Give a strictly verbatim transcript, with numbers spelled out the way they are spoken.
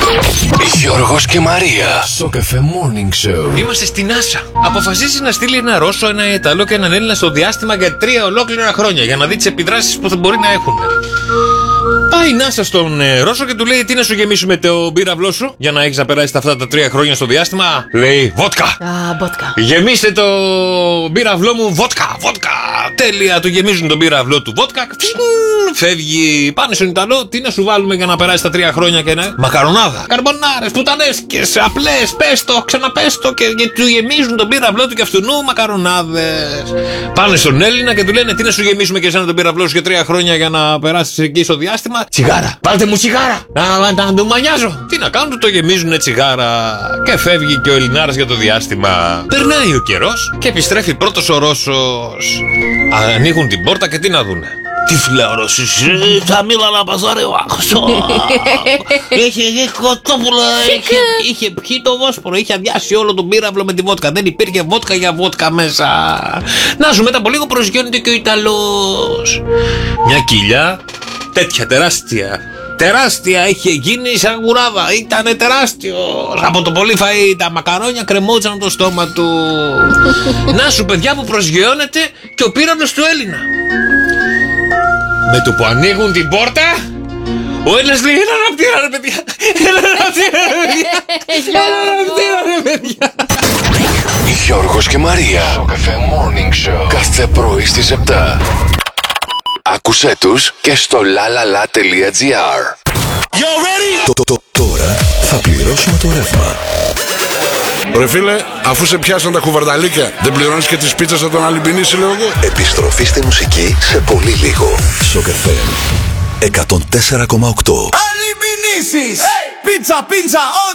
Γιώργος και Μαρία. Σοκαφέ Morning Show. Είμαστε στην NASA. Αποφασίζει να στείλει ένα Ρώσο, ένα Ιταλό και έναν Έλληνα στο διάστημα για τρία ολόκληρα χρόνια για να δει τις επιδράσεις που θα μπορεί να έχουν. Πάει η NASA στον ε, Ρώσο και του λέει: τι να σου γεμίσουμε το πύραυλό σου για να έχεις να περάσεις αυτά τα τρία χρόνια στο διάστημα? Λέει: βότκα. Α, βότκα. Γεμίστε το πύραυλό μου βότκα, βότκα. Τέλεια, του γεμίζουν τον πύραυλό του βότκα. Φεύγει, πάνε στον Ιταλό. Τι να σου βάλουμε για να περάσει τα τρία χρόνια και να. Μακαρονάδα. Καρμπονάρες, πουτανέσκες, απλές, πες το, ξαναπες το. Και, και του γεμίζουν τον πύραυλό του και αυτού νου μακαρονάδες. Πάνε στον Έλληνα και του λένε: τι να σου γεμίσουμε και εσένα τον πύραυλό σου για τρία χρόνια για να περάσει εκεί στο διάστημα? Τσιγάρα. Πάρτε μου τσιγάρα. Να, να, να του μανιάζω. Τι να κάνουν, το γεμίζουν τσιγάρα. Και φεύγει και ο Ελληνάρας για το διάστημα. Περνάει ο καιρός και επιστρέφει πρώτος ο Ρώσος. Ανοίγουν την πόρτα και τι να δούνε? Τι φλεόρωσης, θα μίλα να παζάρε ο άξο. Είχε κοτόπουλα, είχε πιει το Βόσπορο, είχε αδειάσει όλο τον πύραυλο με τη βότκα. Δεν υπήρχε βότκα για βότκα μέσα. Να σου μετά από λίγο προσγειώνεται και ο Ιταλός. Μια κοιλιά τέτοια τεράστια. Τεράστια είχε γίνει σαν γουράδα. Ήτανε τεράστιος. Από το πολύ φαΐ τα μακαρόνια κρεμόντουσαν το στόμα του. Να σου παιδιά που προσγειώνεται και ο πύραυλος του Έλληνα. Με το που ανοίγουν την πόρτα, ο Έλληνας λέει: ένα αναπτήρα ρε παιδιά. Ένα αναπτήρα ρε παιδιά. Ένα αναπτήρα ρε παιδιά. Γιώργος και Μαρία. Σοκαφέ Morning Show. Κάθε πρωί στις επτά. Άκουσέ τους και στο lalala.gr. Τώρα θα πληρώσουμε το ρεύμα. Ρε φίλε, αφού σε πιάσαν τα κουβαρνταλίκια, δεν πληρώνεις και τις πίτσες από τον Αλυμπινίση, λέω εγώ. Επιστροφή στη μουσική σε πολύ λίγο. Σοκαφέ εκατόν τέσσερα κόμμα οκτώ. Αλυμπινίσεις! Πίτσα, πίτσα,